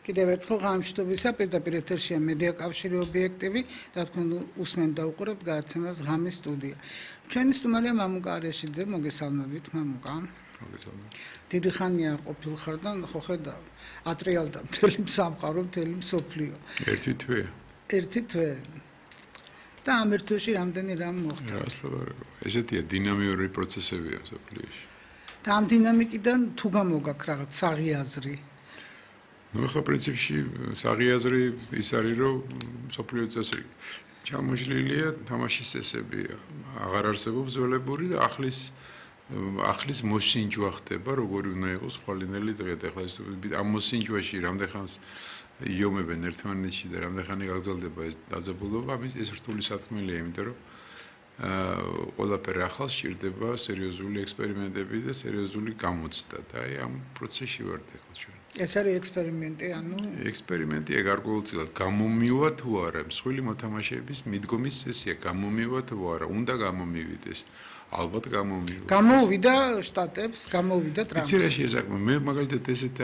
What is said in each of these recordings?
კიდევ ერთხელ ღამშტობისა პირდაპირ ეთერშია მედია კავშირი ობიექტივი და თქვენ უსმენთ და უყურებთ გადაცემას ღამის სტუდია. ჩვენი სტუმარია მამუკა არეშიძე, მოგესალმებით მამუკა. დიდი ხანია არ ყოფილხარ და ხო ხედა ატრიალდა მთელი სამყარო, მთელი მსოფლიო. ერთი თვე. და ამ ერთ თვეში რამდენი რამ მოხდა? ესეთია დინამიური პროცესებია მსოფლიოში. და ამ დინამიკიდან თუ გამოგაქვს რაღაც საღიაზრი? ხო, პრინციპში საღიაზრი ის არის, რომ მსოფლიო წესი ჩამოშლილია, თამაშის წესები აღარ არსებობს ძველებური და ახლის მოსინჯვა ხდება, როგორი უნდა იყოს ხვალინელი დღე. ახლა ამ მოსინჯვაში რამდენხანს იომებენ ერთმანეთში და რამდენხანი გაგრძელდება ეს დაძაბულობა, ეს რთული საქმეა, იმიტომ რომ ყველაფერი ახალ სჭირდება სერიოზული ექსპერიმენტები და სერიოზული გამოცდა და აი ამ პროცესში ვართ ახლა ჩვენ. ეს არის ექსპერიმენტი, ექსპერიმენტია გარკვეულწილად გამომივა თუ არა, მსხვილი მოთამაშეების მიდგომის წესია, გამომივა თუ არა, უნდა გამომივიდეს. ალბათ გამომივა. გამოვიდა შტატებს, გამოვიდა ტრამპი. იცი რა შეესაქმე, მე მაგალითად ესეთი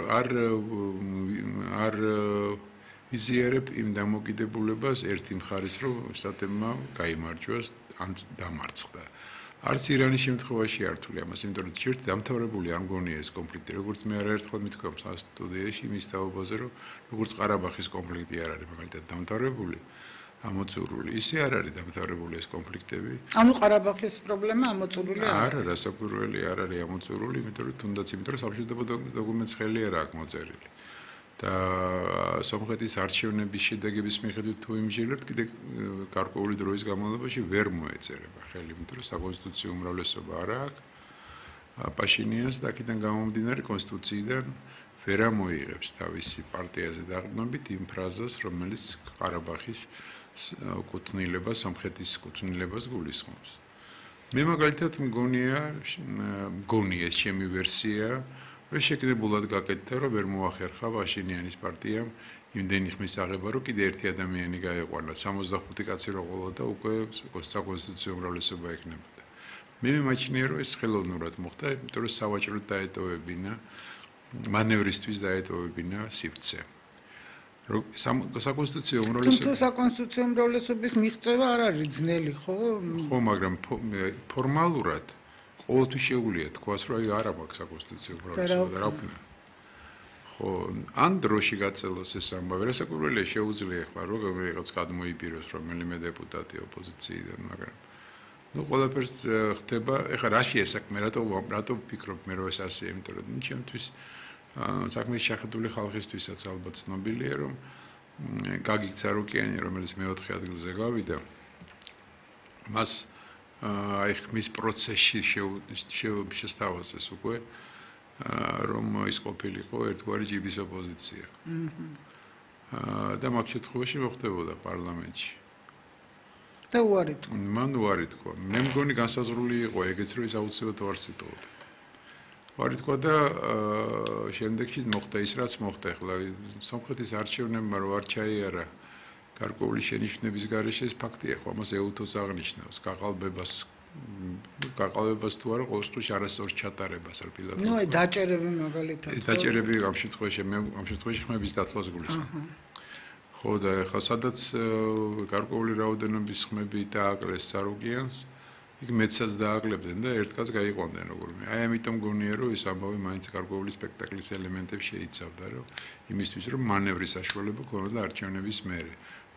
არ იზიარებ იმ დამოკიდებულებას ერთი მხარის, რომ შტატებმა გაიმარჯვას ან დამარცხდა. არც ირანის შემთხვევაში არ თვლი ამას, იმიტომ რომ ჯერ დამთავრებული არ მგონია ეს კონფლიქტი, როგორც მე არაერთხელ მithქვამს სტუდიაში იმის თაობაზე, რომ როგორც ყარაბაღის კონფლიქტი არ არის მაგალითად დამთავრებული, ამოწურული, ისე არ არის დამთავრებული ეს კონფლიქტები. ანუ ყარაბაღის პრობლემა ამოწურული არა, რასაკვირველი არ არის ამოწურული, იმიტომ რომ თუნდაც იმიტომ რომ სამშვიდობო დოკუმენტს ხელი არ აქვს მოწერილი. და სომხეთის არჩევნების შედეგების მიხედვით თუ იმჟელებთ, კიდე გარკვეული დროის განმავლობაში ვერ მოეწერება ხელი, იმიტომ რომ საკონსტიტუციო უმრავლესობა არ აქვს პაშინიანს და აქედან გამომდინარე კონსტიტუციიდან ვერ ამოიღებს თავისი პარტიაზე დაყრდნობით იმ ფრაზას, რომელიც ყარაბაღის კუთვნილებას, სომხეთის კუთვნილებას გულისხმობს. მე მაგალითად მგონია ეს ჩემი ვერსია, რომ შეკრებულად გაკეთდა, რომ ვერ მოახერხა პაშინიანის პარტიამ იმდენი ხმის აღება, რომ კიდე ერთი ადამიანი გაეყვანა, 65 კაცი რო ყოლა და უკვე საკონსტიტუციო უმრავლესობა ექნებოდა. მე მიმაჩნია, რომ ეს ხელოვნურად მოხდა, იმიტომ რომ სავაჭროდ დაეტოვებინა, მანევრისთვის დაეტოვებინა სივრცე. საკონსტიტუციო უმრავლესობა თუმცა საკონსტიტუციო უმრავლესობის მიღწევა არ არის ძნელი, ხო? ხო, მაგრამ ფორმალურად ყოველთვის შეუძლია თქვას, რომ აი არა მაქვს საკონსტიტუციო უმრავლესობა და რა ვქნა. ხო, ან დროში გაწელოს ეს ამბავი, რასაკვირველია შეუძლია ახლა რომ ვიღაც გადმოიპიროს რომელიმე დეპუტატი ოპოზიციიდან, მაგრამ ყველაფერს ხდება, ეხლა რა შეესაქმე, რატო ვფიქრობ მე რომ ეს ასეა, იმიტომ რომ ჩემთვის საქმის შეხედული ხალხისთვისაც ალბათ ცნობილია, რომ გაგիկ ცარუკიანი, რომელიც მეოთხე ადგილზე გავიდა, მას აი ხმის პროცესში შესთავაზეს უკვე, რომ ის ყოფილიყო ერთგვარი ჯიბის ოპოზიცია. და მაგ შემთხვევაში მოხდებოდა პარლამენტში. და უარი თქვა. მან უარი თქვა. მე მგონი განსაზღვრული იყო ეგეც, რომ ის აუცილებლად უარს იტოვებდა. უარი თქვა და შემდეგში მოხდა ის, რაც მოხდა. ახლა სომხეთის არჩევნებმა რო არ ჩაიარა გარკვეული შენიშვნების გარეშე ეს ფაქტია, ხო, ამას ეუთოს აღნიშნავს, გაყალბებას თუ არა, ყოველ შემთხვევაში არასწორ ჩატარებას არ ფილატ. ნუ აი დაჭერები მაგალითად. დაჭერები ამ შემთხვევაში ხმების დათვლას გულისხმობს. ხო და ახლა სადაც გარკვეული რაოდენობის ხმები დააკლეს ცარუკიანს, იქ მეცაც დააკლებდნენ და ერთ კაცს გაიყვანდნენ როგორმე. აი ამიტომ გონია რომ ეს ამბავი მაინც გარკვეული სპექტაკლის ელემენტებს შეიცავდა, რომ იმისთვის რომ მანევრის საშუალება ქონოდა არჩევნების მერე.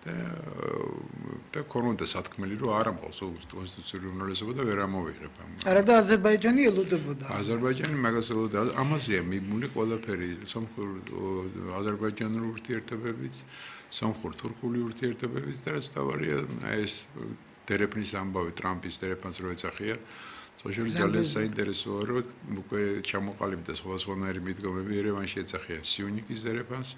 და ქონოდა სათქმელი რომ არ ამყავს კონსტიტუციური უმრავლესობა და ვერ ამოვიღებ ამ. არა და აზერბაიჯანი ელოდებოდა. აზერბაიჯანი მაგას ელოდებოდა. ამაზეა მიბმული ყველაფერი აზერბაიჯანური ურთიერთობებიც, სომხურ-თურქული ურთიერთობებიც და რაც თავარია ეს დერეფნის ამბავი ტრამპის დერეფანს რო ეძახია, სოციალური ძალიან საინტერესოა რომ უკვე ჩამოყალიბდა სხვადასხვანაირი მიდგომები ერევანში ეძახიან სიუნიკის დერეფანს,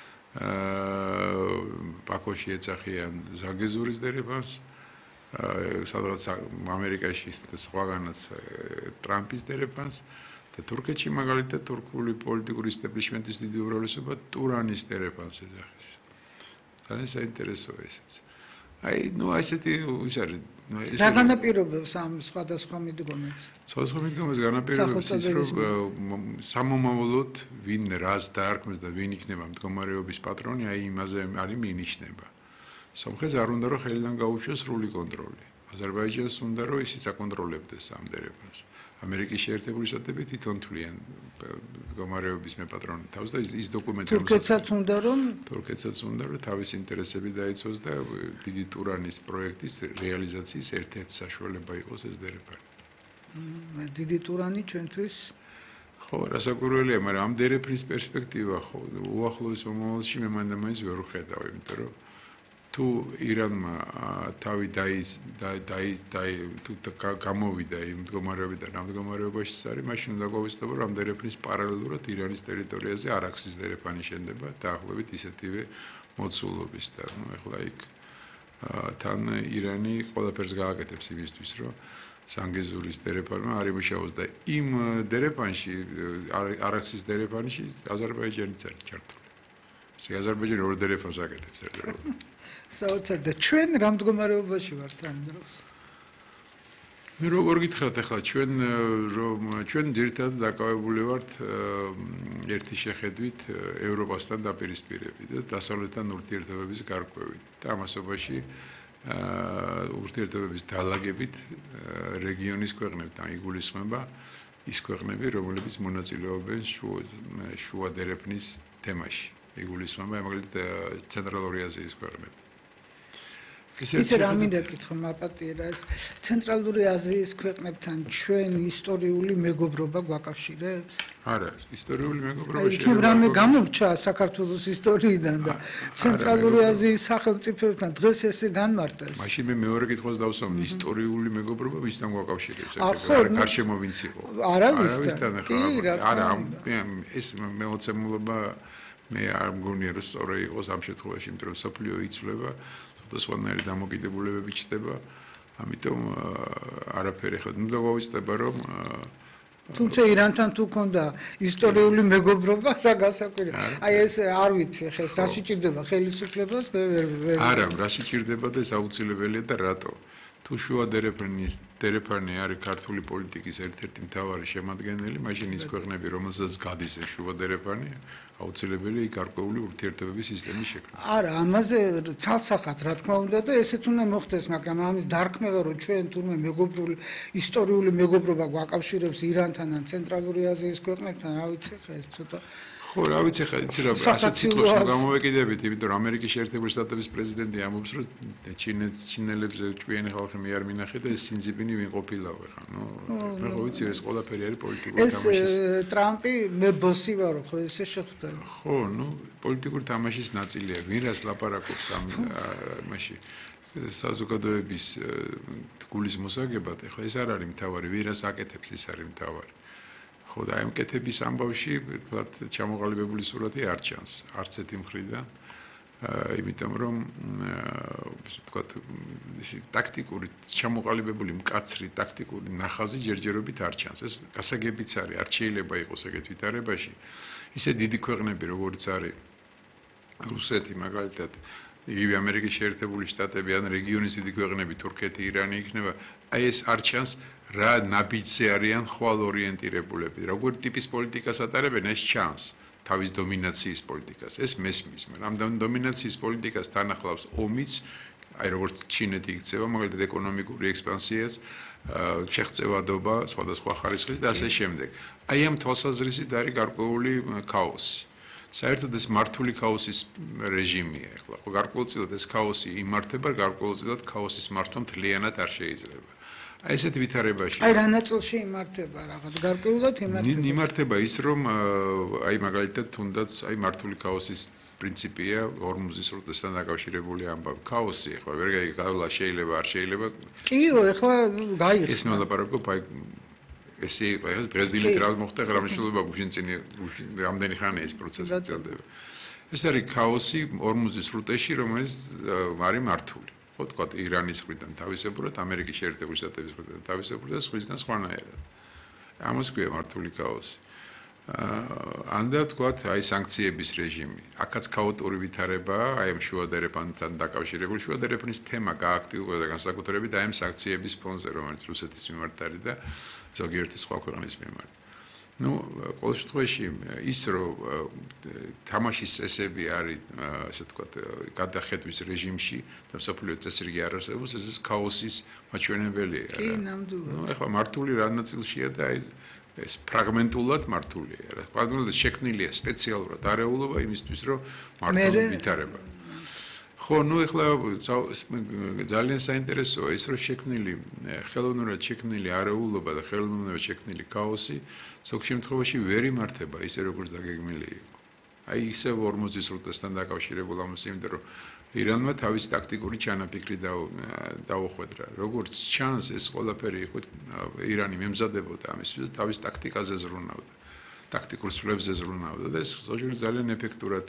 ბაქოში ეძახიან ზანგეზურის დერეფანს, სადღაც ამერიკაში და სხვაგანაც ტრამპის დერეფანს და თურქეთში მაგალითად თურქული პოლიტიკური ისტაბლიშმენტის დიდი უმრავლესობა ტურანის დერეფანს ეძახის. ძალიან საინტერესოა ესეც. აი, ну, ასეთი ის არის. რა განაპირობებს ამ სხვადასხვა მიდგომებს? სხვადასხვა მიდგომებს განაპირობებს ის, რომ სამომავლოდ ვინ რას დაარქმევს და ვინ იქნება მდგომარეობის პატრონი, აი იმაზე არის მინიშნება. სომხეთს არ უნდა რომ ხელიდან გაუჩვეს სრული კონტროლი. აზერბაიჯანს უნდა რომ ისიც აკონტროლებდეს ამ დერეფანს. ამერიკის შეერთებული შტატები თვითონ თვლიან მდგომარეობის მეპატრონი თავს და ის დოკუმენტი თურქეთსაც უნდა რომ თავის ინტერესები დაიცვას და დიდი ტურანის პროექტის რეალიზაციის ერთ-ერთი საშუალება იყოს ეს დერეფანი. დიდი ტურანი ჩვენთვის ხო, რასაკვირველია, მაგრამ ამ დერეფნის პერსპექტივა ხო უახლოეს მომავალში მე მანდ-მაინც ვერ ვხედავ, იმიტომ რომ თუ ირანმა თავი გამოვიდა იმ მდგომარეობიდან ამ მდგომარეობაში არის, მაშინ უნდა გვავისწავლო, რომ ამ დერეფნის პარალელურად ირანის ტერიტორიაზე არაქსის დერეფანი შენდება დაახლოებით ისეთივე მოცულობის და ნუ ახლა იქ თან ირანი ყველაფერს გააკეთებს იმისთვის, რომ სანგეზურის დერეფანმა არ იმუშაოს და იმ დერეფანში არაქსის დერეფანში აზერბაიჯანიც არის ჩართული. ესე აზერბაიჯანი ორ დერეფანს აკეთებს ერთდროულად. საოცარ და ჩვენ რა მდგომარეობაში ვართ ამ დროს? მე როგორ გითხრათ ახლა ჩვენ ძირითადად დაკავებული ვართ ერთი შეხედვით ევროპასთან დაპირისპირებით და დასავლეთთან ურთიერთობების გარკვევით და ამასობაში ურთიერთობების დაალაგებით რეგიონის ქვეყნებთან იგულისხმება ის ქვეყნები, რომლებიც მონაწილეობენ შუა დერეფნის თემაში. იგულისხმება მაგალითად ცენტრალური აზიის ქვეყნები. ისე რა მინდა გითხრა მაპატიერა ეს ცენტრალური აზიის ქვეყნებთან ჩვენ ისტორიული მეგობრობა გვაკავშირებს? არა, ისტორიული მეგობრობა შეიძლება რამე გამორჩა საქართველოს ისტორიიდან და ცენტრალური აზიის სახელმწიფოებთან დღეს ესე განმარტეს. მაშინ მე მეორე კითხვას დავსვამდი, ისტორიული მეგობრობა ვისთან გვაკავშირებს? გარშემო ვინც იყო? არავისთან. არა, ეს მეოცემულობა მე არ მგონია რომ სწორი იყოს ამ შემთხვევაში, იმიტომ რომ სოფლიო იცვლება და სხვანაირი დამოკიდებულებები ჩდება, ამიტომ არაფერი ხარ. ნუ დავავიწყდება რომ თუმცა ირანთან თუ ქონდა ისტორიული მეგობრობა, რა გასაკვირია. აი ეს არ ვიცი ხა ეს რაში ჭირდება ხელისუფლებას, მე ვერ არა, რაში ჭირდება და ეს აუცილებელია და რატო? თუ შუა დერეფანი არის ქართული პოლიტიკის ერთ-ერთი მთავარი შემადგენელი, მაშინ ის ქვეყნები, რომელსაც გადის ეს შუა დერეფანი, აუცილებელია იქ გარკვეული ურთიერთობების სისტემის შექმნა. არა, ამაზე ცალსახად რა თქმა უნდა და ესეც უნდა მოხდეს, მაგრამ ამის დარქმევა რომ ჩვენ თურმე მეგობრული ისტორიული მეგობრობა გვაკავშირებს ირანთან ან ცენტრალური აზიის ქვეყნებთან, რა ვიცი ხა ეს ცოტა ხო, რა ვიცი ხა, იცი რა, ასეთ სიტყვას გამოვეკიდებით, იმიტომ რომ ამერიკის შეერთებული შტატების პრეზიდენტი ამბობს, რომ ჩინელებზე ჭვიანი ხალხი მე არ მინახე და ეს სინძიბინი ვინ ყოფილავე ხა, ნუ მე ხო ვიცი ეს ყველაფერი არის პოლიტიკური თამაშის. ეს ტრამპი მე ბოსი ვარო, ხო ესე შეხვდა. ხო, ნუ პოლიტიკური თამაშის ნაწილია, ვინ რას ლაპარაკობს ამ მაშინ საზოგადოების გულის მოსაგებად, ეხლა ეს არ არის მთავარი, ვინ რას აკეთებს, ეს არის მთავარი. ხო და ამ კეთების ამბავში ვთქვათ ჩამოყალიბებული სურათი არ ჩანს არც ერთი მხრიდან იმიტომ რომ ისე ვთქვათ ისი ტაქტიკური ჩამოყალიბებული მკაცრი ტაქტიკური ნახაზი ჯერჯერობით არ ჩანს ეს გასაგებიც არის არ შეიძლება იყოს ეგეთ ვითარებაში ისე დიდი ქვეყნები როგორც არის რუსეთი მაგალითად იგივე ამერიკის შეერთებული შტატები ან რეგიონის დიდი ქვეყნები თურქეთი ირანი იქნება აი ეს არ ჩანს რა ნაბიჯზე არიან ხვალ ორიენტირებულები. როგორ ტიპის პოლიტიკას ატარებენ, ეს ჩანს. თავის დომინაციის პოლიტიკას. ეს მესმის, მაგრამ ამ დომინაციის პოლიტიკას თანახლავს ომიც, აი როგორც ჩინეთი იქცევა, მაგალითად ეკონომიკური ექსპანსიაც, შეღწევადობა, სხვადასხვა ხარისხის და ასე შემდეგ. აი ამ თვალსაზრისით არის გარკვეული ქაოსი. საერთოდ ეს მართული ქაოსის რეჟიმია ახლა. ხო გარკვეულწილად ეს ქაოსი იმართება, გარკვეულწილად ქაოსის მართვა მთლიანად არ შეიძლება. აი ესეთ ვითარებაში აი რა ნაწილში იმართება რაღაც გარკვეულად იმართება ის რომ აი მაგალითად თუნდაც აი მართული ქაოსის პრინციპია ორმუზის სრუტესთან დაკავშირებული ამბავი ქაოსი ხო ვერ გაიგავლა შეიძლება არ შეიძლება კიო ეხლა გაიხსნა ეს მოლაპარაკობ აი ესე იყო ეს დღესდილით რა მოხდა ღრამშულობა გუშინ წინ რამდენი ხანია ეს პროცესი გრძელდება ეს არის ქაოსი ორმუზის სრუტეში რომელიც არის მართული ხო თქვა ირანის მხრიდან თავისებურად ამერიკის შეერთებული შტატების მხრიდან თავისებურად და სხვისგან სხვანაირად ამას ქვია მართული ქაოსი ამდენ თქვათ, აი სანქციების რეჟიმი. აქაც ქაოტური ვითარებაა, აი ამ შუადერეფანთან დაკავშირებული შუადერეფნის თემა გააქტიურდა და განსაკუთრებით აი ამ სანქციების ფონზე, რომელიც რუსეთის მიმართ არის და ზოგიერთი სხვა ქვეყნის მიმართ. Ну, ყოველ შემთხვევაში ის რომ თამაშის წესები არის, ასე ვთქვათ, გადახედვის რეჟიმში და საფულიო წესრიგი არ არსებობს, ეს ქაოსის მაჩვენებელია. კი, ნამდვილად. Ну, ეხლა მართული რა ნაწილშია და აი ეს ფრაგმენტულად მართულია. რა ფრაგმენტულად შექმნილია სპეციალურად არეულობა იმისთვის, რომ მართული ვითარება. ხო, ну, ეხლა ძალიან საინტერესოა ის, რომ შექმნილი ხელოვნურად შექმნილი არეულობა და ხელოვნურად შექმნილი ქაოსი ზოგ შემთხვევაში ვერ იმართება ისე, როგორც დაგეგმილი იყო. აი ისევ 40-ის სრუტესთან დაკავშირებულ ამას, იმიტომ რომ ირანმა თავის ტაქტიკური ჩანაფიქრი დაუხვედრა. როგორც ჩანს, ეს ყველაფერი იყო ირანი მემზადებოდა ამისთვის, თავის ტაქტიკაზე ზრუნავდა. ტაქტიკურ სვლებზე ზრუნავდა და ეს ზოგიერთ ძალიან ეფექტურად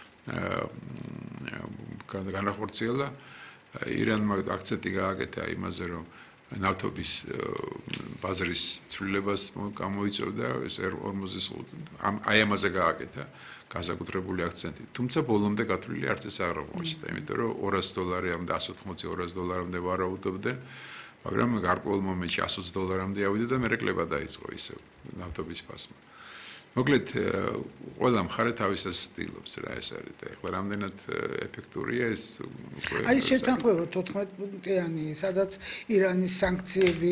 განახორციელა. ირანმა აქცენტი გააკეთა იმაზე, რომ ნავთობის ბაზრის ცვლილებას გამოიწვევდა ეს 40-ის აი ამაზე გააკეთა განსაკუთრებული აქცენტი. თუმცა ბოლომდე გათვლილი არც ეს არ აღმოჩნდა, იმიტომ რომ $200-ამდე 180-200 ვარაუდობდნენ, მაგრამ გარკვეულ მომენტში $120-მდე ავიდა და მერე კლება დაიწყო ისევ ნავთობის ფასმა. მოკლედ, ყველა მხარე თავისას ცდილობს რა ეს არის და ეხლა რამდენად ეფექტურია ეს უკვე აი შეთანხმება 14 პუნქტიანი, სადაც ირანის სანქციები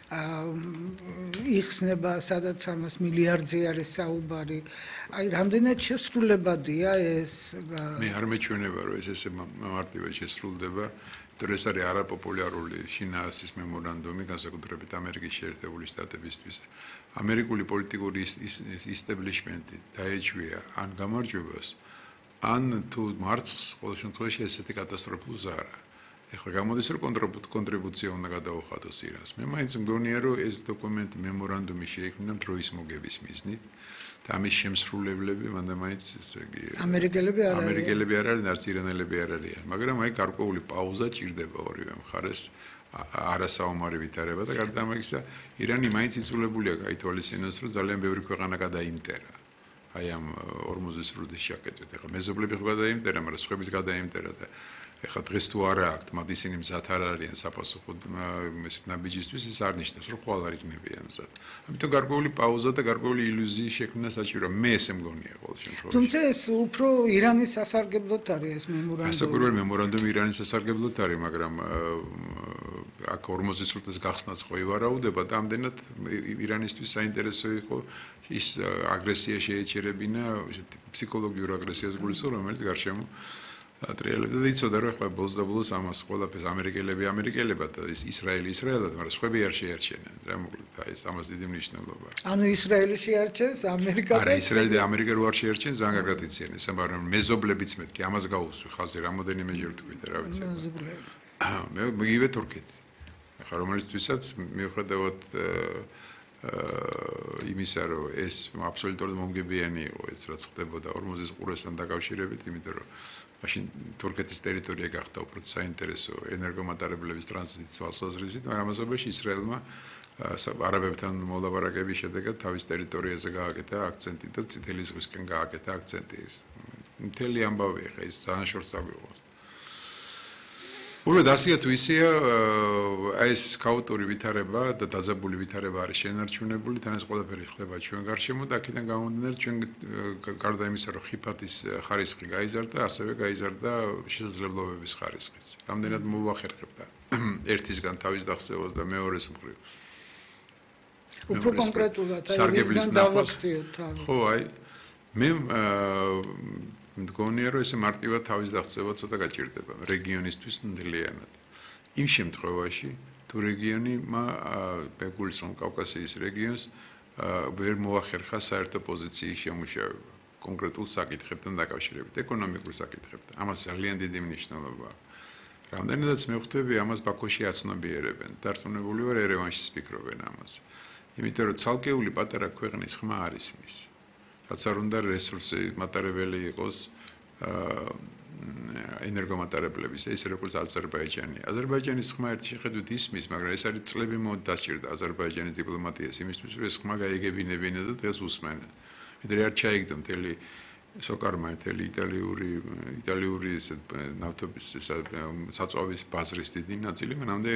იხსნება, სადაც 100 მილიარდზე არის საუბარი. აი რამდენად შესრულებადია ეს? მე არ მეჩვენება, რომ ეს ესე მარტივად შესრულდება. ეს არის არაპოპულარული შინაარსის მემორანდუმი, განსაკუთრებით ამერიკის შეერთებული შტატებისთვის. ამერიკული პოლიტიკური ისტაბლიშმენტი დაეჭვია ან გამარჯვებას, ან თუ მარცხს, ყოველ შემთხვევაში ესეთი კატასტროფული არა. ეხლა გამოდის, რომ კონტრიბუცია უნდა გადაუხადოს ირანს. მე მაინც მგონია, რომ ეს დოკუმენტი მემორანდუმი შეიქმნა დროის მოგების მიზნით. და ამის შემსრულებლები მანდა მაინც ესე იგი ამერიკელები არ არიან, არც ირანელები არ არიან, მაგრამ აი გარკვეული პაუზა ჭირდება ორივე მხარეს არასაომარი ვითარება და გარდა ამისა ირანი მაინც იწულებულია გაითვალისწინოს, რომ ძალიან ბევრი ქვეყანა გადაიმტერა აი ამ 40-ის სრუტის შეკეთებით. ეხლა მეზობლები ხო გადაიმტერა, მაგრამ სხვაებიც გადაიმტერა და ეხლა დღეს თუ არა აქვთ, მათ ისინი მზად არ არიან საპასუხო ნაბიჯისთვის, ის არ ნიშნავს, რომ ხვალ არ იქნებიან მზად. ამიტომ გარკვეული პაუზა და გარკვეული ილუზიის შექმნა საჭიროა. მე ესე მგონია ყოველ შემთხვევაში. თუმცა ეს უფრო ირანის სასარგებლოდ არის ეს მემორანდუმი. ასაკურველი მემორანდუმი ირანის სასარგებლოდ არის, მაგრამ აქ 40-ის სრუტეს გახსნაც ხო ივარაუდება და ამდენად ირანისთვის საინტერესო იყო ის აგრესია შეეჩერებინა, ესეთი ფსიქოლოგიური აგრესიას გულისხმობ, რომელიც გარშემო ატრიალებდა და იცოდა, რომ ახლა ბოლოს და ბოლოს ამას ყველაფერს ამერიკელებად და ისრაელი ისრაელად, მაგრამ სხვები არ შეერჩენენ. რა მოკლედ, აი ეს ამას დიდი მნიშვნელობა აქვს. ანუ ისრაელი შეერჩენს, ამერიკა არა, ისრაელი და ამერიკა რო არ შეერჩენს, ძალიან კარგად იციან ეს, მაგრამ მეზობლებიც მეთქი, ამას გაუსვი ხალხი რამოდენიმეჯერ თქვი და რა ვიცი. მეზობლები. მე მიგივე თურქეთი. ახლა რომელიცთვისაც მიუხედავად იმისა, რომ ეს აბსოლუტურად მომგებიანი იყო ეს რაც ხდებოდა 40-ის ყურესთან დაკავშირებით, იმიტომ რომ მაშინ თურქეთის ტერიტორია გახდა უფრო საინტერესო ენერგომატარებლების ტრანზიტის თვალსაზრისით, მაგრამ ამასობაში ისრაელმა არაბებთან მოლაპარაკების შედეგად თავის ტერიტორიაზე გააკეთა აქცენტი და წითელი ზღვისკენ გააკეთა აქცენტი. მთელი ამბავია, ხა ეს ძალიან შორს აგვიყვანს. უბრალოდ ასია თუ ისეა, ეს ქაოტური ვითარება და დაძაბული ვითარება არის შენარჩუნებული, თან ეს ყველაფერი ხდება ჩვენ გარშემო და აქედან გამომდინარე ჩვენ გარდა იმისა, რომ ხიფათის ხარისხი გაიზარდა, ასევე გაიზარდა შესაძლებლობების ხარისხიც. რამდენად მოვახერხებდა ერთისგან თავის დახსევას და მეორეს მხრივ. უფრო კონკრეტულად სარგებლის დავაქციოთ. ხო, აი მე მგონია, რომ ესე მარტივად თავის დაღწევა ცოტა გაჭირდება რეგიონისთვის ნდლიანად. იმ შემთხვევაში, თუ რეგიონი გულისხმობ კავკასიის რეგიონს ვერ მოახერხა საერთო პოზიციის შემუშავება კონკრეტულ საკითხებთან დაკავშირებით, ეკონომიკურ საკითხებთან. ამას ძალიან დიდი მნიშვნელობა აქვს. რამდენადაც მე ხვდები, ამას ბაქოში აცნობიერებენ. დარწმუნებული ვარ, ერევანში ფიქრობენ ამას. იმიტომ რომ ცალკეული პატარა ქვეყნის ხმა არ ისმის. რაც არ უნდა რესურსი მატარებელი იყოს ენერგომატარებლების, ისე როგორც აზერბაიჯანი. აზერბაიჯანის ხმა ერთი შეხედვით ისმის, მაგრამ ეს არის წლები მოდ დაჭირდა აზერბაიჯანის დიპლომატიას იმისთვის, რომ ეს ხმა გაიგებინებინა და დღეს უსმენენ. მე არ ჩაიგდო მთელი სოკარმა მთელი იტალიური ესე ნავთობის საწვავის ბაზრის დიდი ნაწილი მანამდე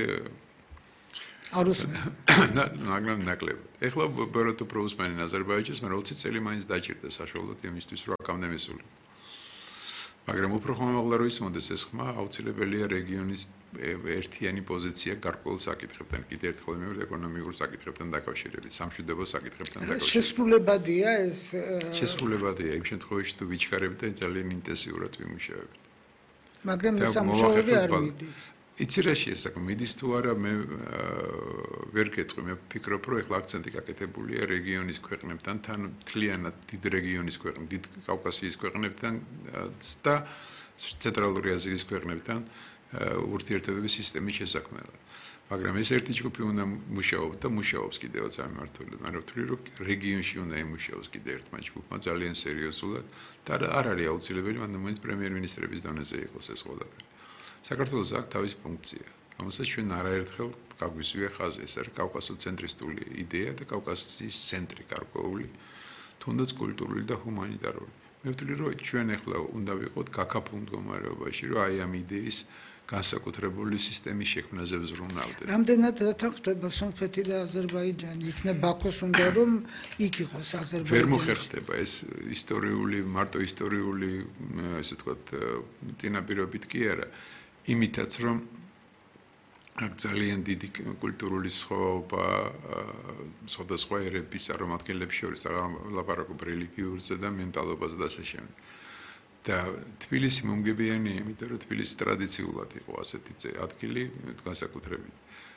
მაგრამ ნაკლებად. ეხლა ბეროტო პროუსმენი აზერბაიჯანს მე 20 წელი მაინც დაჭირდა საშუალოდ იმისთვის რომ აქამდე მისული. მაგრამ უფრო ხომაღლა რო ისმოდეს ეს ხმა აუცილებელია რეგიონის ერთიანი პოზიცია გარკვეულ საკითხებთან, კიდევ ერთხელ მეორე ეკონომიკურ საკითხებთან დაკავშირებით, სამშვიდობო საკითხებთან დაკავშირებით. შესრულებადია ეს შესრულებადია იმ შემთხვევაში თუ ვიჩქარებთ და ძალიან ინტენსიურად ვიმუშავებთ. მაგრამ ეს სამუშაოები არ მიდის. იცი რა შეესაკ მიდის თუ არა მე ვერ გეტყვი მე ვფიქრობ რომ ეხლა აქცენტი გაკეთებულია რეგიონის ქვეყნებთან თან მთლიანად დიდ რეგიონის ქვეყნებთან დიდ კავკასიის ქვეყნებთან და ცენტრალური აზიის ქვეყნებთან ურთიერთობების სისტემის შესაქმნელად მაგრამ ეს ერთი ჯგუფი უნდა მუშაობს და მუშაობს კიდევაც ამ მართლობად მაგრამ ვთვლი რომ რეგიონში უნდა იმუშაოს კიდევ ერთმა ჯგუფმა ძალიან სერიოზულად და არ არის აუცილებელი მანდ მომენტ პრემიერ-მინისტრების დონეზე იყოს ეს ყველაფერი საქართველოს აქვს თავის ფუნქცია. რომელსაც ჩვენ არაერთხელ გაგვისვია ხაზი, ეს არის კავკასო-ცენტრისტული იდეა და კავკასიის ცენტრი გარკვეული, თუნდაც კულტურული და ჰუმანიტარული. მე ვთვლი, რომ ჩვენ ახლა უნდა ვიყოთ გაქაფულ მდგომარეობაში, რომ აი ამ იდეის განსაკუთრებული სისტემის შექმნაზე ვზრუნავდეთ. რამდენად დათანხმდება სომხეთი და აზერბაიჯანი? იქნებ ბაქოს უნდა რომ იქ იყოს აზერბაიჯანი. ვერ მოხერხდება ეს ისტორიული, მარტო ისტორიული, ესე ვთქვათ, წინაპირობით კი არა. იმითაც რომ აქ ძალიან დიდი კულტურული სხვაობა სხვადასხვა ერების წარმომადგენლებს შორის ლაპარაკობ რელიგიურზე და მენტალობაზე და ასე შემდეგ. და თბილისი მომგებიანია, იმიტომ რომ თბილისი ტრადიციულად იყო ასეთი ადგილი განსაკუთრებით.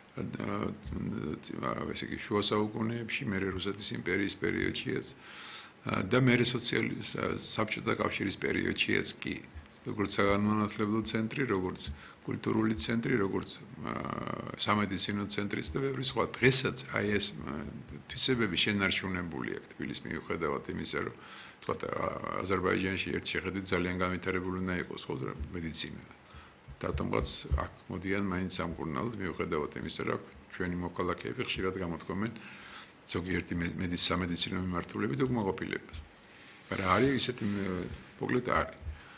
ესე იგი შუა საუკუნეებში, მერე რუსეთის იმპერიის პერიოდშიაც და მერე საბჭოთა კავშირის პერიოდშიაც კი. როგორც საგანმანათლებლო ცენტრი, როგორც კულტურული ცენტრი, როგორც სამედიცინო ცენტრი და ბევრი სხვა. დღესაც აი ეს თვისებები შენარჩუნებული აქვს თბილისის მიუხედავად იმისა, რომ თქვა აზერბაიჯანში ერთ შეხედვით ძალიან განვითარებული უნდა იყოს ხო მედიცინა. რატომღაც აქ მოდიან მაინც სამკურნალოდ მიუხედავად იმისა, რომ ჩვენი მოქალაქეები ხშირად გამოთქვამენ ზოგიერთი სამედიცინო მიმართულებით უკმაყოფილებას. მაგრამ არის ისეთი მოკლედ არის.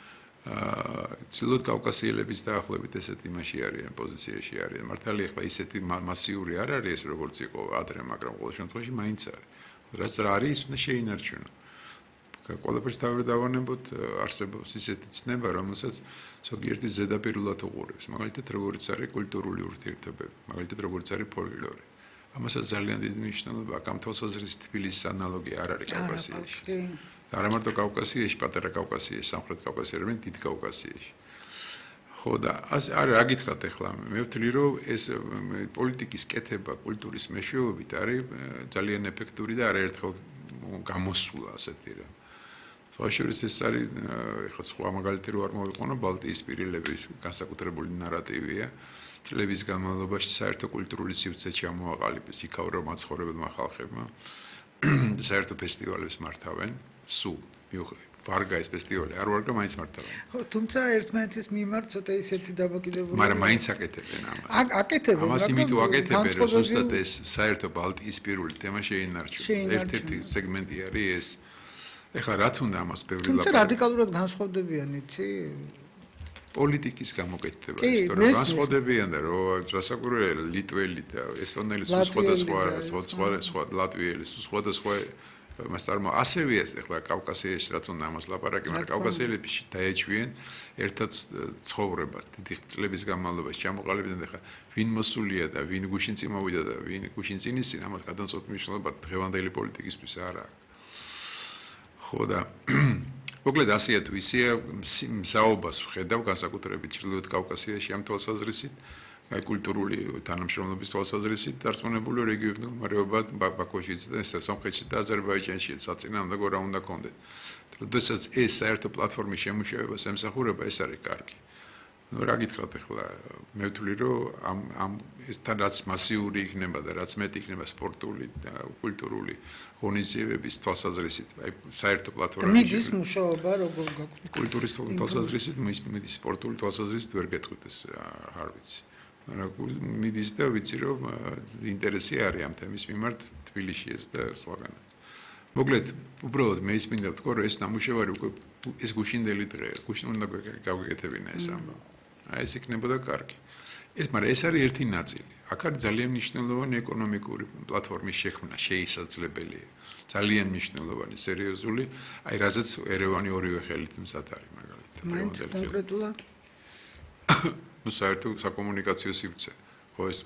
ცილოდ კავკასიელების დაახლოებით ესეთი იმაში არიან პოზიციაში არიან. მართალია ახლა ისეთი მასიური არ არის ეს როგორც იყო ადრე, მაგრამ ყოველ შემთხვევაში მაინც არის. რაც რა არის, ის უნდა შეინარჩუნო. ყველაფერს თავი დავანებოთ, არსებობს ისეთი ცნება, რომელსაც ზოგიერთი ზედაპირულად უყურებს. მაგალითად, როგორც არის კულტურული ურთიერთობები, მაგალითად, როგორც არის ფოლკლორი. ამასაც ძალიან დიდი მნიშვნელობა აქვს. ამ თვალსაზრისით თბილისის ანალოგი არ არის კავკასიაში. არა მარტო კავკასიაში, პატარა კავკასიაში, სამხრეთ კავკასიაში, არამედ დიდ კავკასიაში. ხო და არა რა გითხრათ ახლა მე ვთვლი რომ ეს პოლიტიკის კეთება კულტურის მეშვეობით არის ძალიან ეფექტური და არაერთხელ გამოსულა ასეთი რა. შორის ეს არის ახლა სხვა მაგალითი რო არ მოვიყვანო ბალტიისპირელების განსაკუთრებული ნარატივია. წლების განმავლობაში საერთო კულტურული სივრცე ჩამოაყალიბეს იქაურო მაცხოვრებელმა ხალხებმა. საერთო ფესტივალებს მართავენ. სულ ვარგა ეს ფესტივალი არ ვარგა მაინც მართავენ. ხო, თუმცა ერთმანეთის მიმართ ცოტა ისეთი დამოკიდებული. მაგრამ მაინც აკეთებენ ამას. აკეთებენ, ამას იმიტომ აკეთებენ, რომ ზუსტად ეს საერთო ბალტიისპირული თემა შეინარჩუნოს. ერთ-ერთი სეგმენტი არის ეს. ეხლა რა თუნდა ამას ბევრი თუმცა რადიკალურად განსხვავდებიან, იცი? პოლიტიკის გამოკეთება ის თორე განსხვავდებიან და რომ რასაკვირველია ლიტველი და ესტონელი სხვა ლატვიელი სხვადასხვა მას წარმო ასევე ეს ახლა კავკასიაში რაც უნდა ამას ლაპარაკი, მაგრამ კავკასიელები დაეჩვიან ერთად ცხოვრებას დიდი წლების განმავლობაში ჩამოყალიბდნენ ახლა ვინ მოსულია და ვინ გუშინ წინ მოვიდა და ვინ გუშინ წინ ისინ ამას გადამწყვეტ მნიშვნელობა დღევანდელი პოლიტიკისთვის არ აქვს. ხო და მოკლედ ასეა თუ ისეა მსაობას ვხედავ განსაკუთრებით ჩრდილოეთ კავკასიაში ამ თვალსაზრისით აი კულტურული თანამშრომლობის თვალსაზრისით დარწმუნებული რეგიონი მდგომარეობა ბაქოშიც და სომხეთში და აზერბაიჯანში საწინააღმდეგო რა უნდა კონდეთ. როდესაც ეს საერთო პლატფორმის შემუშავებას ემსახურება ეს არის კარგი. ნუ რა გითხრათ ახლა მე ვთვლი რომ ამ ესთან რაც მასიური იქნება და რაც მეტი იქნება სპორტული და კულტურული ღონისძიებების თვალსაზრისით აი საერთო პლატფორმაში მიდის მუშაობა როგორ გაგვიქვი კულტურის თვალსაზრისით მიდის სპორტული თვალსაზრისით ვერ გეტყვით ეს არ ვიცი. მიდის და ვიცი რომ ინტერესი არის ამ თემის მიმართ თბილისში ეს და სხვაგანაც. მოკლედ, უბრალოდ მე ის მინდა ვთქვა, რომ ეს ნამუშევარი უკვე ეს გუშინდელი დღეა, გუშინ უნდა გავგეკეთებინა ეს ამბავი. აი ეს იქნებოდა კარგი. მაგრამ ეს არის ერთი ნაწილი. აქ არის ძალიან მნიშვნელოვანი ეკონომიკური პლატფორმის შექმნა შეისაძლებელია. ძალიან მნიშვნელოვანი, სერიოზული, აი რაზეც ერევანი ორივე ხელით მზად არის მაგალითად. მაინც კონკრეტულად ну საერთო საკომუნიკაციო სივრცე. ხო ეს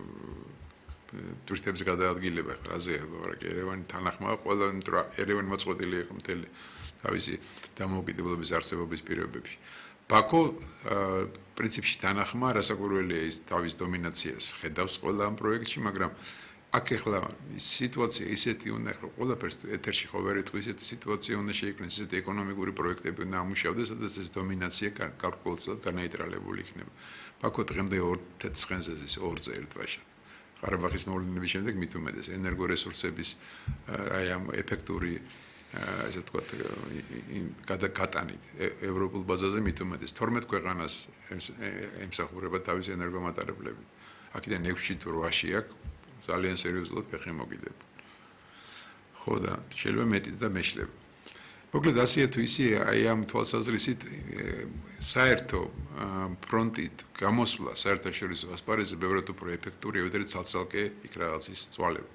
ტურისტების გადაადგილება ხაზეა, მაგრამ ერევანი თანახმაა ყველა, ერევანი მოწყვეტილი იყო მთელი თავისი დამოუკიდებლობის არსებობის პირობებში. ბაქო პრინციპში თანახმაა, რასაკვირველია ის თავის დომინაციას ხედავს ყველა ამ პროექტში, მაგრამ აქ ახლა სიტუაცია ისეთი უნდა ხო ყველაფერს ეთერში ხო ვერ ეთქვი ისეთი სიტუაცია უნდა შეიქმნას ისეთი ეკონომიკური პროექტები უნდა ამუშავდეს სადაც ეს დომინაცია კალკულაციად განაიტრალებული იქნება ბაქო დღემდე 2 ცხენზე ზის 2-ზე ერთვაშად ყარაბაღის მოვლენების შემდეგ მით უმეტეს ენერგორესურსების აი ამ ეფექტური ასე ვთქვათ გადაკატანით ევროპულ ბაზაზე მით უმეტეს 12 ქვეყანას ემსახურება თავის ენერგომატარებლები აქედან 6-ში თუ 8-ში აქვს ძალიან სერიოზულად ფეხი მოგიდებული. ხო და შეიძლება მეტი და მეშლება. მოკლედ ასეა თუ ისე აი ამ თვალსაზრისით საერთო ფრონტით გამოსვლა საერთაშორისო ასპარეზზე ბევრად უფრო ეფექტურია, ვიდრე ცალ-ცალკე იქ რაღაცის წვალება.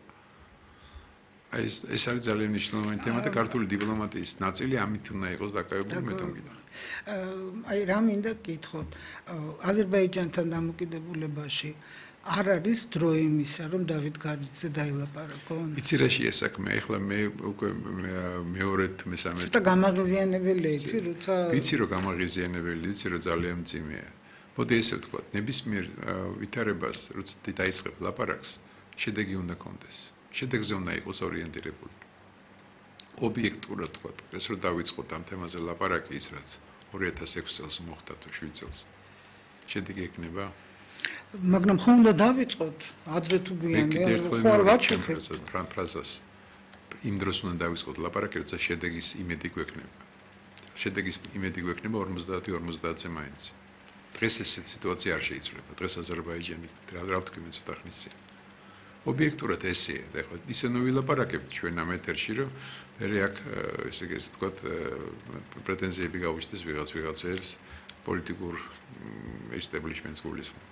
აი ეს არის ძალიან მნიშვნელოვანი თემა და ქართული დიპლომატიის ნაწილი ამით უნდა იყოს დაკავებული მე თვითონ. აი რა მინდა გითხოთ აზერბაიჯანთან დამოკიდებულებაში არ არის დრო იმისა, რომ დავით გარიძე დაილაპარაკო. იცი რა შეა საქმე, ეხლა მე უკვე მეორედ მესამედ. ცოტა გამაღიზიანებელია, იცი, როცა ვიცი რომ გამაღიზიანებელი, ვიცი რომ ძალიან მძიმეა. მოდი ესე ვთქვათ, ნებისმიერ ვითარებას, როცა დაიწყებ ლაპარაკს, შედეგი უნდა კონდეს. შედეგზე უნდა იყოს ორიენტირებული. ობიექტურად ვთქვათ, ეს რომ დავიწყოთ ამ თემაზე ლაპარაკი ის რაც 2006 წელს მოხდა თუ 7 წელს. შედეგი ექნება მაგრამ ხომ უნდა დავიწყოთ ადრე თუ გვიანია ხوار ვაჩვენებ ფრაზას იმ დროს უნდა დავიწყოთ ლაპარაკი როცა შედეგის იმედი გვექნება შედეგის იმედი გვექნება 50-50-ზე მაინც დღეს ესეთ სიტუაცია არ შეიძლება დღეს აზერბაიჯანი რა ვთქვი მე ცოტა ხნის წინ ობიექტურად ესეა და ხო ისე ნუ ვილაპარაკებთ ჩვენ ამ ეთერში რომ მე აქ ესე ვთქვათ პრეტენზიები გავუჩნდეს ვიღაცებს პოლიტიკურ establishments გულისხმობ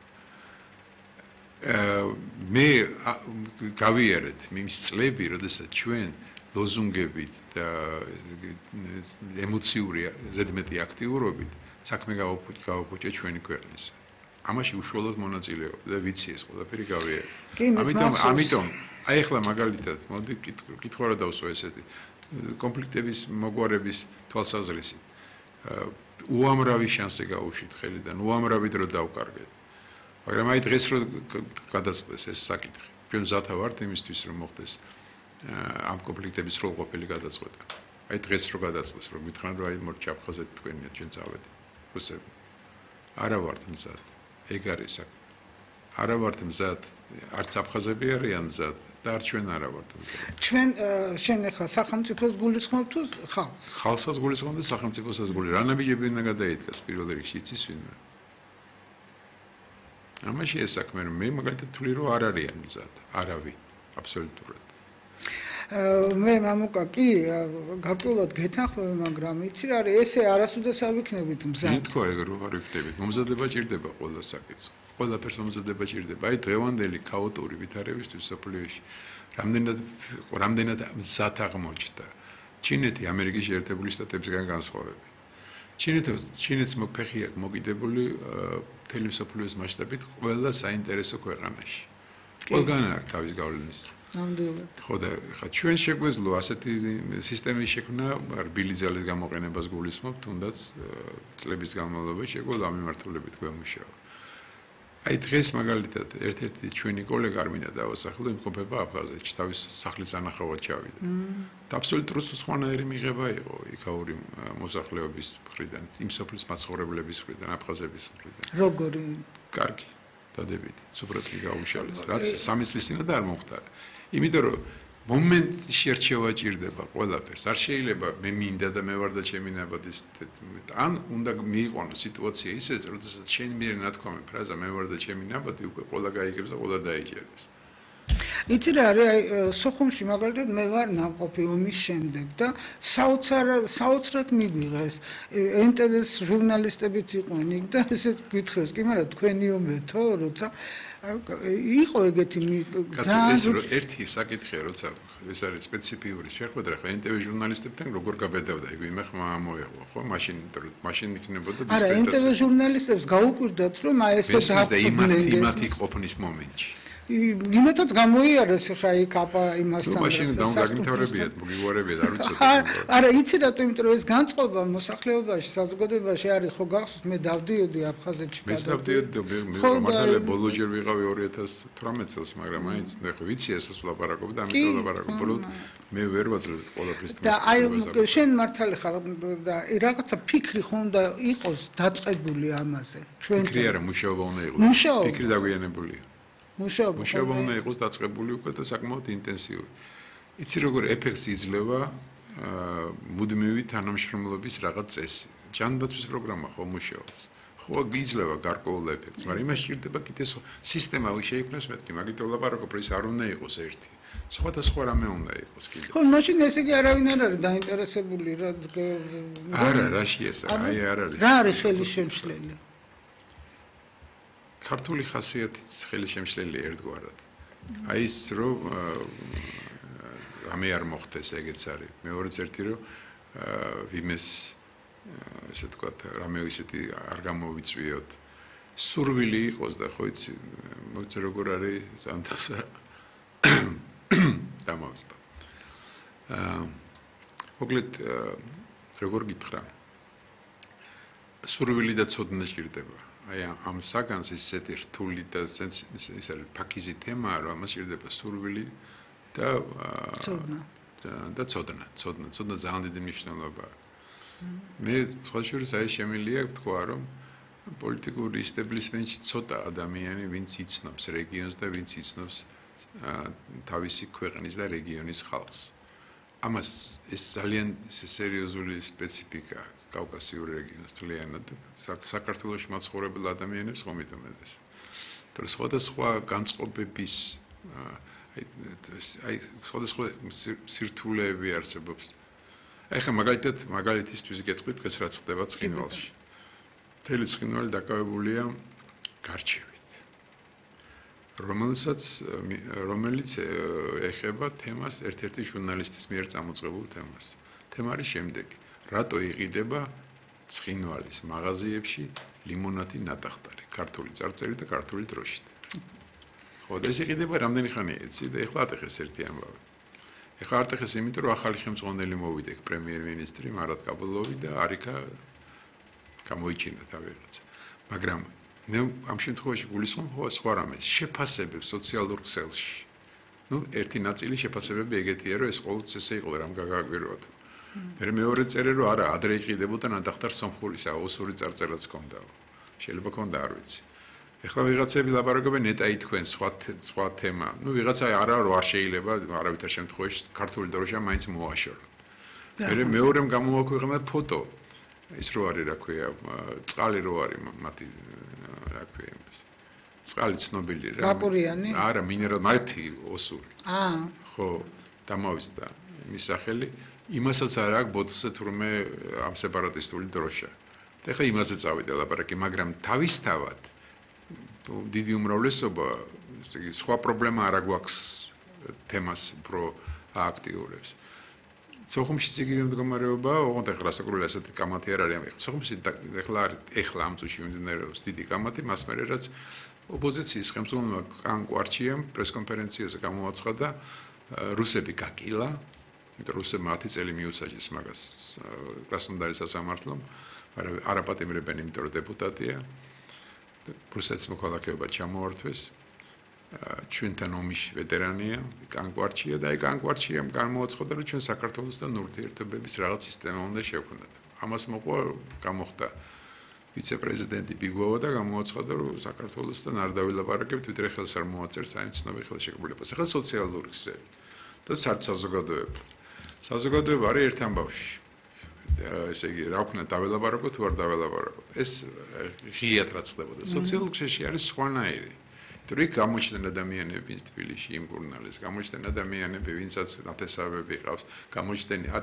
მე გავიარეთ მის წლები, როდესაც ჩვენ ლოზუნგებით და ემოციური ზედმეტი აქტიურობით საქმე გავაფუჭე ჩვენი ქვეყნის. ამაში უშუალოდ მონაწილეობდა და ვიცი ეს ყველაფერი გავიარეთ. ამიტომ აი ახლა მაგალითად მოდი კითხვა რა დავსვა ესეთი კონფლიქტების მოგვარების თვალსაზრისით უამრავი შანსი გაუშვით ხელიდან, უამრავი დრო დავკარგეთ. მაგრამ აი დღეს რო გადაწყვეს ეს საკითხი. ჩვენ მზათა ვართ იმისთვის რომ მოხდეს ამ კონფლიქტების სრულყოფილი გადაწყვეტა. აი დღეს რო გადაწყვეს რომ მითხრან რომ აი მორჩა აფხაზეთ თქვენია ჩვენ წავედით. რუსები. არა ვართ მზად. ეგ არის საქმე. არა ვართ მზად. არც აფხაზები არიან მზად და არც ჩვენ არა ვართ მზად. ჩვენ შენ ახლა სახელმწიფოს გულისხმობ თუ ხალხს? ხალხსაც გულისხმობ და სახელმწიფოსაც გულისხმობ. რა ნაბიჯები უნდა გადაიდგას პირველ რიგში იცის ვინმე? ამაში ეს საქმე რომ მე მაგალითად თვლი რომ არ არიან მზად, არავინ, აბსოლუტურად. მე მამუკა კი გარკვეულად გეთანხმები, მაგრამ იცი რა არის, ესე არასოდეს არ ვიქნებით მზად. მე თქვა ეგ რომ არ ვიქნებით, მომზადება ჭირდება ყველა საკითხს. ყველაფერს მომზადება ჭირდება. აი დღევანდელი ქაოტური ვითარებისთვის სოფლიოში რამდენად მზად აღმოჩნდა. ჩინეთი ამერიკის შეერთებული შტატებისგან განსხვავებით. ჩინეთს მოფეხი აქვს მოგიდებული მთელი სოფლიოს მასშტაბით ყველა საინტერესო ქვეყანაში. ყველგან აქვს თავის გავლენის. ნამდვილად. ხო და ხა ჩვენ შეგვეძლო ასეთი სისტემის შექმნა რბილი ძალის გამოყენებას გულისხმობ, თუნდაც წლების განმავლობაში შეგვეძლო ამ მიმართულებით გვემუშავა. აი დღეს მაგალითად ერთ-ერთი ჩვენი კოლეგა არ მინდა დავასახელო, იმყოფება აფხაზეთში, თავის სახლის ანახავად ჩავიდა. და აბსოლუტურად სხვანაირი მიღება იყო იქაური მოსახლეობის მხრიდან, იმ სოფლის მაცხოვრებლების მხრიდან, აფხაზების მხრიდან. როგორი? კარგი, დადებითი, სუპრაცი გაუშალეს, რაც 3 წლის წინადაა არ მომხდარა. იმიტომ რომ მომენტში რჩევა ჭირდება ყველაფერს. არ შეიძლება მე მინდა და მე ვარ და ჩემი ნაბადის ან უნდა მიიყვანო სიტუაცია ისეთ, როდესაც შენ მიერ ნათქვამი ფრაზა მე ვარ და ჩემი ნაბადი უკვე ყველა გაიგებს და ყველა დაიჯერებს. იცი რა არის აი სოხუმში მაგალითად მე ვარ ნამყოფი ომის შემდეგ და საოცრად მიგვიღეს NTV-ს ჟურნალისტებიც იყვნენ იქ და ესეც გითხრეს კი მაგრამ თქვენი ომეთო როცა იყო ეგეთი ერთი საკითხია როცა ეს არის სპეციფიური შეხვედრა ხო NTV ჟურნალისტებთან როგორ გაბედავდა იქ ვინმე ხმა მოეღო ხო მაშინ იქნებოდა არა NTV ჟურნალისტებს გაუკვირდათ რომ აი ესე დააფუძნენ იმათი ყოფნის მომენტში იმათაც გამოიარეს ხა იქ აპა იმასთან მაშინ დაგიმთავრებიათ მოგიგვარებიათ არ ვიცოდი არა იცი რატო იმიტომ რომ ეს განწყობა მოსახლეობაში საზოგადოებაში არის ხო გახსოვს მე დავდიოდი აფხაზეთში მე დავდიოდი მე მართალია ბოლო ჯერ ვიყავი 2018 წელს მაგრამ მაინც ნახე ვიცი ესეც ვლაპარაკობ და ამიტომ ვლაპარაკობ ბოლოს მე ვერ ვაძლევ ყველაფრის და აი შენ მართალი ხარ და რაღაცა ფიქრი ხომ და იყოს დაწყებული ამაზე ჩვენ ფიქრი არა მუშაობა უნდა იყოს ფიქრი დაგვიანებულია მუშაობა უნდა იყოს დაწყებული უკვე და საკმაოდ ინტენსიური. იცი როგორ ეფექტს იძლევა მუდმივი თანამშრომლობის რაღაც წესი. ჯანდაცვის პროგრამა ხო მუშაობს. ხო იძლევა გარკვეულ ეფექტს, მაგრამ იმას ჭირდება კიდე სისტემა შეიქმნას მეთქი, მაგით ვლაპარაკობ, ის არ უნდა იყოს ერთი. სხვადასხვა რამე უნდა იყოს კიდე. ხო, მაშინ ესე იგი არავინ არ არის დაინტერესებული რა არა, რაში ეს აი არ არის. რა არის ხელი შემშლელი? ქართული ხასიათიც ხელი შემშლელი ერთგვარად. აი ის რომ რამე არ მოხდეს ეგეც არის. მეორეც ერთი რომ ვიმეს ესე თქვა რამე ისეთი არ გამოვიწვიოთ. სურვილი იყოს და ხო იცი მოიცა როგორ არის ამთასა დამავსდა. მოკლედ როგორ გითხრა? სურვილი და ცოდნა ჭირდება. აი ამ საგანს ისეთი რთული და ის არის ფაქიზი თემაა რომ ამას ჭირდება სურვილი და ცოდნა ძალიან დიდი მნიშვნელობაა მე სხვაშორის აი შემიძლია ვთქვა რომ პოლიტიკური ისტაბლიშმენტში ცოტა ადამიანი ვინც იცნობს რეგიონს და ვინც იცნობს თავისი ქვეყნის და რეგიონის ხალხს ამას ეს ძალიან სერიოზული სპეციფიკაა კავკასიურ რეგიონს თლიანად საქართველოში მაცხოვრებელ ადამიანებს ხომ იტომედეს. თორე სხვადასხვა განწყობების აი სხვადასხვა სირთულეები არსებობს. ეხლა მაგალითისთვის გეტყვით დღეს რაც ხდება ცხინვალში. მთელი ცხინვალი დაკავებულია გარჩევით. რომელიც ეხება თემას ერთ-ერთი ჟურნალისტის მიერ წამოწყებულ თემას. თემა არის შემდეგი. რატო იყიდება ცხინვალის მაღაზიებში ლიმონადი ნატახტარი, ქართული წარწერით და ქართული დროშით. ხო, და ეს იყიდება რამდენი ხანია იცი და ეხლა ატეხეს ერთი ამბავი. ეხლა ატეხეს იმიტომ რომ ახალი ხელმძღვანელი მოვიდა იქ პრემიერ-მინისტრი მარატ კაბულოვი და არიქა გამოიჩინა თავიღაცა. მაგრამ მე ამ შემთხვევაში გულისხმობ სხვა რამეს, შეფასებებს სოციალურ ქსელში. ერთი ნაწილი შეფასებები ეგეთია რომ ეს ყოველთვის ესე იყო რამ გაგაგვიროთ. მე მეორე წერე რომ არა ადრე იყიდებოდა ნატახტარ სომხურისა ოსური წარწერაც ჰქონდა შეიძლება ჰქონდა არ ვიცი ეხლა ვიღაცები ლაპარაკობენ ნეტაი თქვენ სხვა თემა ვიღაცა არა რომ არ შეიძლება არავითარ შემთხვევაში ქართული დროშა მაინც მოაშორო მე მეორემ გამოვაქვეყნა ფოტო ის რო არის რა ქვია წყალი რო არის მათი რა ქვია იმას წყალი ცნობილი რა ვაპურიანი არა მინერალ მათი ოსური ხო დამოვიზდა მის სახელი იმასაც არ აქვს ბოთლზე თურმე ამ სეპარატისტული დროშა. და ეხლა იმაზე წავიდა ლაპარაკი, მაგრამ თავისთავად დიდი უმრავლესობა, ესე იგი, სხვა პრობლემა არ აქვს თემას პრო აქტიურებს. სოხუმშიც იგივე მდგომარეობა, ოღონდ ეხლა რასაკურველი ასეთი კამათი არ არის. სოხუმში ეხლა ამ წუთში მიმდინარეობს დიდი კამათი, მას მერე რაც ოპოზიციის ხელმძღვანელმა კან კვარჩიამ პრესკონფერენციაზე გამოაცხადა რუსები გაკილა იმიტომ რუსებმა 10 წელი მიუსაჯეს მაგას კრასნოდარის სასამართლომ, მაგრამ არაპატიმრებენ, იმიტომ რომ დეპუტატია. რუსეთის მოქალაქეობა ჩამოართვეს. ჩვენთან ომის ვეტერანია, კანკვარჩია და აი კანკვარჩიამ გამოაცხადა, რომ ჩვენ საქართველოსთან ურთიერთობების რაღაც სისტემა უნდა შევქმნათ. ამას გამოხდა ვიცე-პრეზიდენტი ბიგოვა და გამოაცხადა, რომ საქართველოსთან არ დავილაპარაკებთ, ვიდრე ხელს არ მოაწერს აი ცნობილ ხელშეკრულებას. ახლა სოციალური ქსელი და საზოგადოება. საზოგადოება არის ერთ ამბავში. ესე იგი, რა ვქნა დაველაპარაკოთ თუ არ დაველაპარაკოთ. ეს ღიად რაც ხდებოდა. სოციალურ ქსელში არის სხვანაირი. რიქ გამოჩნდნენ ადამიანები თბილისში იმ ჟურნალს, გამოჩნდნენ ადამიანები, ვინცაც ნათესავები ყავს, გამოჩნდნენ